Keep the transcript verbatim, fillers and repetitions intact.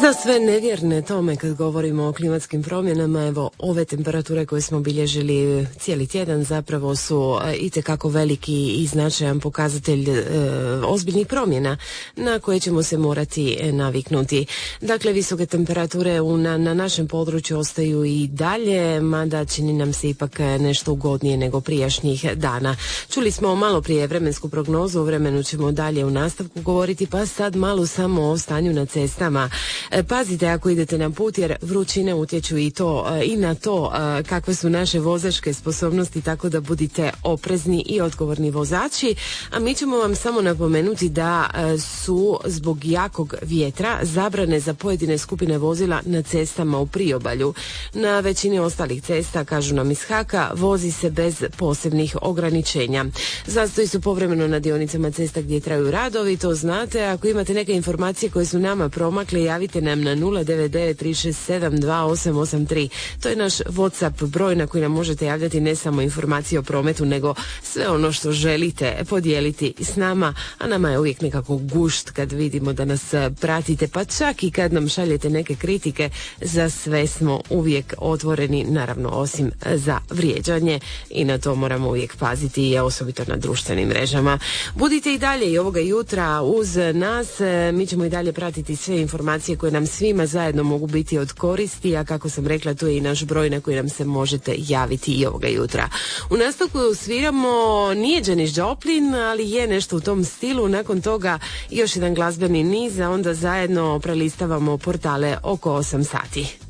Za sve nevjerne tome kad govorimo o klimatskim promjenama, evo ove temperature koje smo bilježili cijeli tjedan zapravo su itekako veliki i značajan pokazatelj e, ozbiljnih promjena na koje ćemo se morati naviknuti. Dakle, visoke temperature u, na, na našem području ostaju i dalje, mada čini nam se ipak nešto ugodnije nego prijašnjih dana. Čuli smo malo prije vremensku prognozu, o vremenu ćemo dalje u nastavku govoriti, pa sad malo samo o stanju na cestama. Pazite ako idete na put jer vrućine utječu i to i na to kakve su naše vozačke sposobnosti, tako da budite oprezni i odgovorni vozači. A mi ćemo vam samo napomenuti da su zbog jakog vjetra zabrane za pojedine skupine vozila na cestama u priobalju. Na većini ostalih cesta, kažu nam iz Haka, vozi se bez posebnih ograničenja. Zastoji su povremeno na dionicama cesta gdje traju radovi, to znate. Ako imate neke informacije koje su nama promakle, javite nam na nula devet devet tri šest sedam dva osam osam tri. To je naš WhatsApp broj na koji nam možete javljati ne samo informacije o prometu, nego sve ono što želite podijeliti s nama, a nama je uvijek nekako gušt kad vidimo da nas pratite, pa čak i kad nam šaljete neke kritike, za sve smo uvijek otvoreni, naravno osim za vrijeđanje, i na to moramo uvijek paziti, i osobito na društvenim mrežama. Budite i dalje i ovoga jutra uz nas, mi ćemo i dalje pratiti sve informacije koje nam svima zajedno mogu biti od koristi, a kako sam rekla, tu je i naš broj na koji nam se možete javiti i ovoga jutra. U nastavku sviramo, nije Janis Joplin, ali je nešto u tom stilu. Nakon toga još jedan glazbeni niz, a onda zajedno prelistavamo portale oko osam sati.